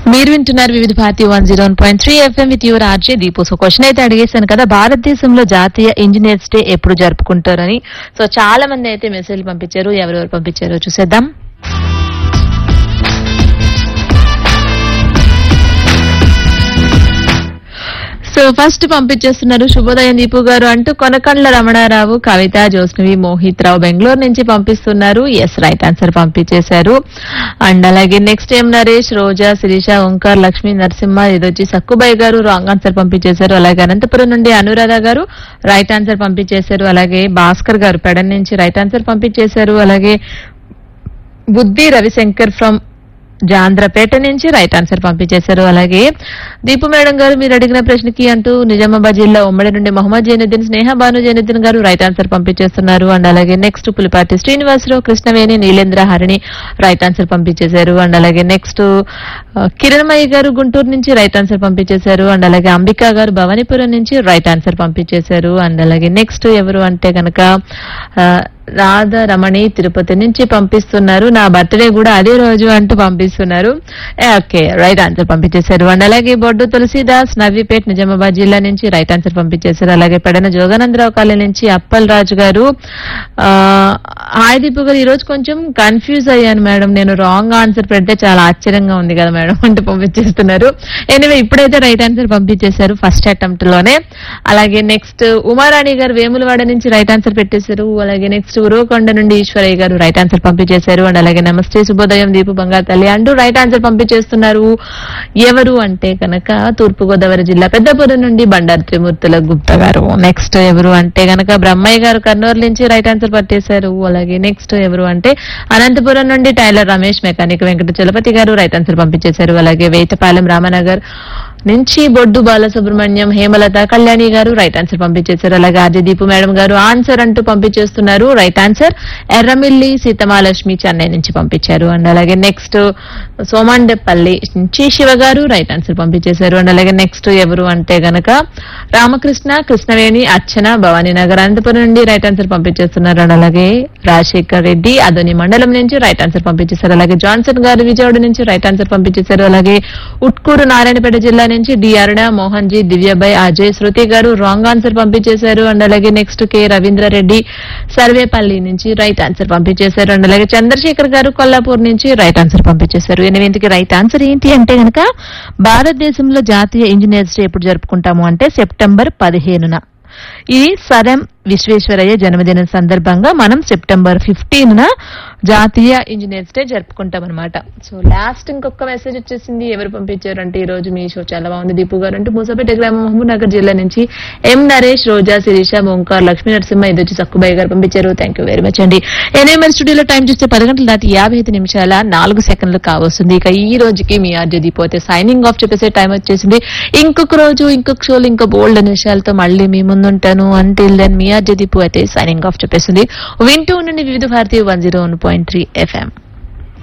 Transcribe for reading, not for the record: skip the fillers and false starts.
మీరు వింటున్నారు వివిధ Bharati 101.3 FM with your RJ Deepu. So question అయితే అడిగేశాను కదా, భారతదేశంలో జాతీయ ఇంజనీర్స్ డే ఎప్పుడు జరుపుకుంటారని. సో చాలా మంది అయితే మెసేజ్ పంపించారు. ఎవరెవరు పంపించారో చూసేద్దాం. సో ఫస్ట్ పంపించేస్తున్నారు, శుభోదయం దీపు గారు అంటూ కొనకండ్ల రమణారావు, కవిత, జోస్నవి, మోహిత్ రావు బెంగళూరు నుంచి పంపిస్తున్నారు. ఎస్, రైట్ ఆన్సర్ పంపించేశారు. అండ్ అలాగే నెక్స్ట్ ఏం నరేష్, రోజా, శిరీష, ఓంకార్, లక్ష్మీ, నరసింహ, ఇదొచ్చి సక్కుబాయి గారు రాంగ్ ఆన్సర్ పంపించేశారు. అలాగే అనంతపురం నుండి అనురాధ గారు రైట్ ఆన్సర్ పంపించేశారు. అలాగే భాస్కర్ గారు పెడన్ నుంచి రైట్ ఆన్సర్ పంపించేశారు. అలాగే బుద్ధి రవిశంకర్ ఫ్రమ్ జాంధ్రపేట నుంచి రైట్ ఆన్సర్ పంపించేశారు. అలాగే దీపు మేడం గారు మీరు అడిగిన ప్రశ్నకి అంటూ నిజామాబాద్ జిల్లా ఉమ్మడి నుండి మొహమ్మద్ జైనుద్దీన్, స్నేహ భాను జైనుద్దీన్ గారు రైట్ ఆన్సర్ పంపించేస్తున్నారు. అండ్ అలాగే next Pulipati Srinivasarao, Krishnaveni, Neelendra, Harini right answer పంపించేశారు. అండ్ అలాగే నెక్స్ట్ కిరణమయ్య గారు గుంటూరు నుంచి రైట్ ఆన్సర్ పంపించేశారు. అండ్ అలాగే అంబికా గారు భవానీపురం నుంచి రైట్ ఆన్సర్ పంపించేశారు. అండ్ అలాగే నెక్స్ట్ ఎవరు అంటే కనుక రాధారమణి తిరుపతి నుంచి పంపిస్తున్నారు. నా బర్త్డే కూడా అదే రోజు అంటూ పంపిస్తున్నారు. ఓకే, రైట్ ఆన్సర్ పంపించేశారు. అండ్ అలాగే బొడ్డు తులసీదాస్, నవీపేట్, నిజామాబాద్ జిల్లా నుంచి రైట్ ఆన్సర్ పంపించేశారు. అలాగే పెడన జోగానందరావు కాలనీ నుంచి అప్పల్ రాజు గారు, హాయ్ దీపు గారు, ఈ రోజు కొంచెం కన్ఫ్యూజ్ అయ్యాను మేడం, నేను రాంగ్ ఆన్సర్ పెడితే చాలా ఆశ్చర్యంగా ఉంది కదా మేడం అంటూ పంపించేస్తున్నారు. ఎనివే ఇప్పుడైతే రైట్ ఆన్సర్ పంపించేశారు ఫస్ట్ అటెంప్ట్ లోనే. అలాగే నెక్స్ట్ ఉమారాణి గారు వేములవాడ నుంచి రైట్ ఆన్సర్ పెట్టేశారు. అలాగే నెక్స్ట్ ఉరవకొండ నుండి ఈశ్వరయ్య గారు రైట్ ఆన్సర్ పంపించేశారు. అండ్ అలాగే నమస్తే శుభోదయం దీపు బంగారు తల్లి అంటూ రైట్ ఆన్సర్ పంపించేస్తున్నారు. ఎవరు అంటే కనుక తూర్పుగోదావరి జిల్లా పెద్దపురం నుండి బండారు త్రిమూర్తుల గుప్తా గారు. నెక్స్ట్ ఎవరు అంటే కనుక బ్రహ్మయ్య గారు కర్నూలు నుంచి రైట్ ఆన్సర్ పట్టేశారు. అలాగే నెక్స్ట్ ఎవరు అంటే అనంతపురం నుండి టైలర్ రమేష్, మెకానిక్ వెంకట చలపతి గారు రైట్ ఆన్సర్ పంపించేశారు. అలాగే వేటపాలెం రామనగర్ నుంచి బొడ్డు బాలసుబ్రహ్మణ్యం, హేమలత, కళ్యాణి గారు రైట్ ఆన్సర్ పంపించేశారు. అలాగే ఆర్జే దీపు మేడం గారు ఆన్సర్ అంటూ పంపించేస్తున్నారు. రైట్ ఆన్సర్ ఎర్రమిల్లి సీతమాలక్ష్మి చెన్నై నుంచి పంపించారు. అండ్ అలాగే నెక్స్ట్ సోమాండెపల్లి నుంచి శివ గారు రైట్ ఆన్సర్ పంపించేశారు. అండ్ అలాగే నెక్స్ట్ ఎవరు అంటే గనక రామకృష్ణ, కృష్ణవేణి, అర్చన, భవానీనగర్, అనంతపురం నుండి రైట్ ఆన్సర్ పంపించేస్తున్నారు. అండ్ అలాగే రాజశేఖర్ రెడ్డి అదోని మండలం నుంచి రైట్ ఆన్సర్ పంపించేశారు. అలాగే జాన్సన్ గారు విజయవాడ నుంచి రైట్ ఆన్సర్ పంపించేశారు. అలాగే ఉట్కూరు నారాయణపేట జిల్లా నుంచి డి అరుణ, మోహన్ జీ, దివ్యబాయ్, అజయ్, శృతి గారు రాంగ్ ఆన్సర్ పంపించేశారు. అండ్ అలాగే నెక్స్ట్ కె రవీంద్రారెడ్డి సర్వేపల్లి నుంచి రైట్ ఆన్సర్ పంపించేశారు. అండ్ అలాగే చంద్రశేఖర్ గారు కొల్లాపూర్ నుంచి రైట్ ఆన్సర్ పంపించేశారు. ఎనిమిదికి రైట్ ఆన్సర్ ఏంటి అంటే కనుక భారతదేశంలో జాతీయ ఇంజనీర్స్ డే ఎప్పుడు జరుపుకుంటాము అంటే సెప్టెంబర్ 15న. ఇది సరం విశ్వేశ్వరయ్య జన్మదినం సందర్భంగా మనం సెప్టెంబర్ 15న జాతీయ ఇంజనీర్స్ డే జరుపుకుంటాం అనమాట. సో లాస్ట్ ఇంకొక మెసేజ్ వచ్చేసింది. ఎవరు పంపించారు అంటే ఈ రోజు మీ షో చాలా బాగుంది దీపు గారు అంటూ మూసాపేట గ్రామం మహబూబ్ నగర్ జిల్లా నుంచి ఎం నరేష్, రోజా, శిరీష, ఓంకార్, లక్ష్మీ నరసింహ, ఇది వచ్చి సక్కుబాయి గారు పంపించారు. థ్యాంక్ యూ వెరీ మచ్ అండి. ఎన్ఐఎంఎల్ స్టూడియోలో టైం చూస్తే 10 గంటల దాటి 55 నిమిషాల 4 సెకండ్లు కావస్తుంది. ఇక ఈ రోజుకి మీ ఆర్జే దీపు అయితే సైనింగ్ ఆఫ్ చెప్పేసే టైం వచ్చేసింది. ఇంకొక రోజు ఇంకొక షోలు ఇంకా బోల్డ్ విషయాలతో మళ్ళీ మీ ముందుంటాను. అంటిల్ దెన్ మీ ఆర్జే దీపు అయితే సైనింగ్ ఆఫ్ చెప్పేసింది. వింటూ ఉండండి వివిధ భారతి 101.3 FM.